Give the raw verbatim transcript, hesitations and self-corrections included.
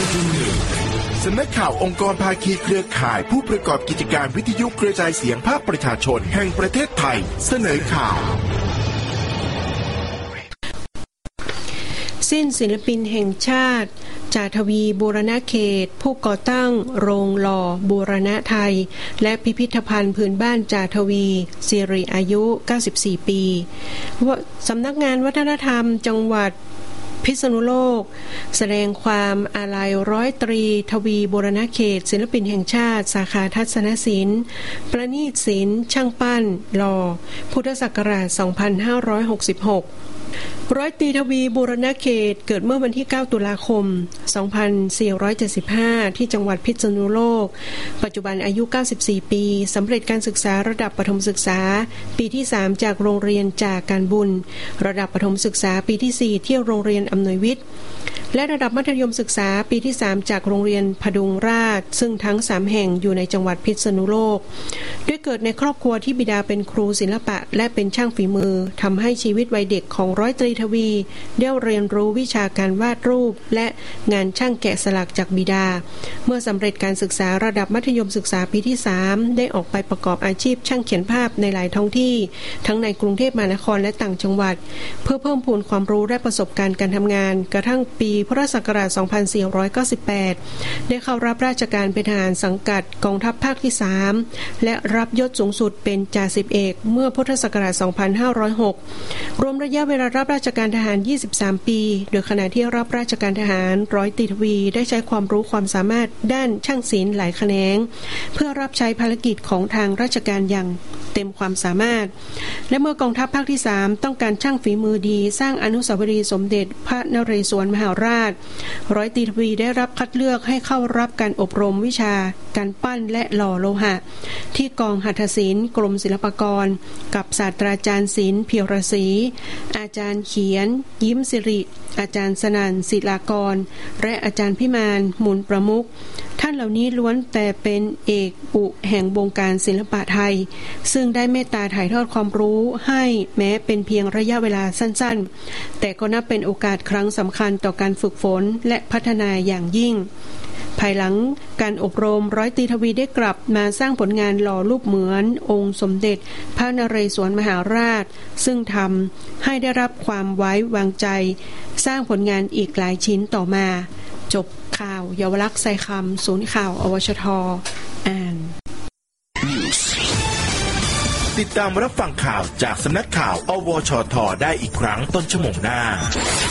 สำนักข่าวองค์กรภาคีเครือข่ายผู้ประกอบกิจการวิทยุกระจายเสียงภาคประชาชนแห่งประเทศไทยเสนอข่าวสิ้นศิลปินแห่งชาติจ่าทวีบูรณเขตผู้ก่อตั้งโรงหล่อบูรณะไทยและพิพิธภัณฑ์พื้นบ้านจ่าทวีสิริอายุเก้าสิบสี่ปีสำนักงานวัฒนธรรมจังหวัดพิษณุโลกแสดงความอาลัยร้อยตรีทวีบูรณเขตศิลปินแห่งชาติสาขาทัศนศิลป์ประณีตศิลป์ช่างปั้นหล่อพุทธศักราชสองพันห้าร้อยหกสิบหกร้อยตรีทวีบูรณเขตเกิดเมื่อวันที่เก้าตุลาคมสองพันสี่ร้อยเจ็ดสิบห้าที่จังหวัดพิษณุโลกปัจจุบันอายุเก้าสิบสี่ปีสำเร็จการศึกษาระดับประถมศึกษาปีที่สามจากโรงเรียนจากการบุญระดับประถมศึกษาปีที่สี่ที่โรงเรียนอำนวยวิทย์และระดับมัธยมศึกษาปีที่สามจากโรงเรียนพดุงราษฎร์ซึ่งทั้งสามแห่งอยู่ในจังหวัดพิษณุโลกด้วยเกิดในครอบครัวที่บิดาเป็นครูศิลปะและเป็นช่างฝีมือทำให้ชีวิตวัยเด็กของร้อยตรีทวีได้เรียนรู้วิชาการวาดรูปและงานช่างแกะสลักจากบิดาเมื่อสำเร็จการศึกษาระดับมัธยมศึกษาปีที่สามได้ออกไปประกอบอาชีพช่างเขียนภาพในหลายท้องที่ทั้งในกรุงเทพมหานครและต่างจังหวัดเพื่อเพิ่มพูนความรู้และประสบการณ์การทำงานกระทั่งปีพุทธศักราชสองพันสี่ร้อยเก้าสิบแปดได้เข้ารับราชการเป็นทหารสังกัดกองทัพภาคที่สามและรับยศสูงสุดเป็นจ่าสิบเอกเมื่อพุทธศักราชสองพันห้าร้อยหกรวมระยะเวลารับราชการทหารยี่สิบสามปีโดยขณะที่รับราชการทหารร้อยตรีทวีได้ใช้ความรู้ความสามารถด้านช่างศิลป์หลายแขนงเพื่อรับใช้ภารกิจของทางราชการอย่างเต็มความสามารถและเมื่อกองทัพภาคที่สามต้องการช่างฝีมือดีสร้างอนุสาวรีย์สมเด็จพระนเรศวรมหาราชร้อยตรีทวีได้รับคัดเลือกให้เข้ารับการอบรมวิชาการปั้นและหล่อโลหะที่กองหัตถศิลป์กรมศิลปากรกับศาสตราจารย์ศิลป์เพียรศรีอาจารย์เขียนยิ้มสิริอาจารย์สนั่นศิลากรและอาจารย์พิมานมูลประมุขท่านเหล่านี้ล้วนแต่เป็นเอกอุแห่งวงการศิลปะไทยซึ่งได้เมตตาถ่ายทอดความรู้ให้แม้เป็นเพียงระยะเวลาสั้นๆแต่ก็นับเป็นโอกาสครั้งสำคัญต่อการฝึกฝนและพัฒนาอย่างยิ่งภายหลังการอบรมร้อยตรีทวีได้กลับมาสร้างผลงานหล่อรูปเหมือนองค์สมเด็จพระนเรศวรมหาราชซึ่งทำให้ได้รับความไว้วางใจสร้างผลงานอีกหลายชิ้นต่อมาจบข่าวเยาวลักษณ์ไซคำศูนย์ข่าวอวชท.อ่านติดตามรับฟังข่าวจากสำนักข่าวอวชท.ได้อีกครั้งต้นชั่วโมงหน้า